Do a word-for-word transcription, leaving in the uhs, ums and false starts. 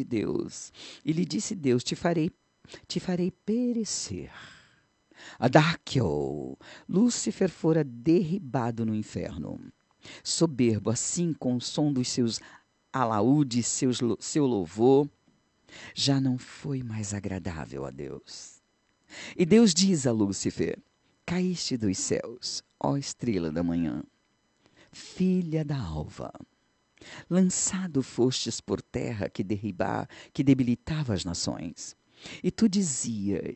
Deus. E lhe disse Deus: te farei, te farei perecer. Adáquio, Lúcifer fora derribado no inferno. Soberbo, assim, com o som dos seus alaúdes, seus, seu louvor, já não foi mais agradável a Deus. E Deus diz a Lúcifer: caíste dos céus, ó estrela da manhã, filha da alva. Lançado fostes por terra que derribar, que debilitava as nações. E tu dizias: